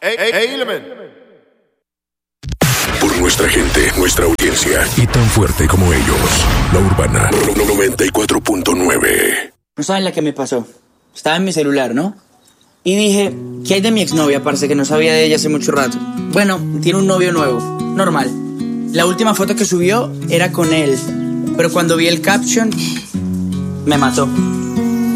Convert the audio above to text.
Element. Por nuestra gente, nuestra audiencia y tan fuerte como ellos. La Urbana 94.9. No saben la que me pasó. Estaba en mi celular, ¿no? Y dije, ¿qué hay de mi exnovia, parce? Que no sabía de ella hace mucho rato. Bueno, tiene un novio nuevo, normal. La última foto que subió era con él, pero cuando vi el caption, me mató.